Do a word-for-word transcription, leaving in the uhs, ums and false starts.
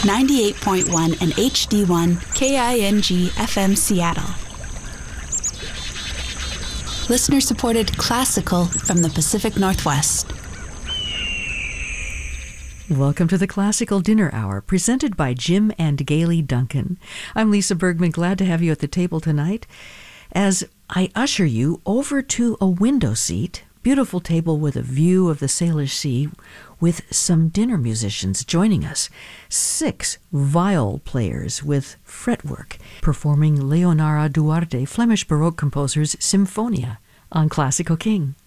ninety-eight point one and H D one K I N G F M Seattle. Listener-supported classical from the Pacific Northwest. Welcome to the Classical Dinner Hour, presented by Jim and Gayle Duncan. I'm Lisa Bergman, glad to have you at the table tonight as I usher you over to a window seat, beautiful table with a view of the Salish Sea, with some dinner musicians joining us. Six viol players with fretwork, performing Leonara Duarte, Flemish Baroque composer's Symphonia on Classical King.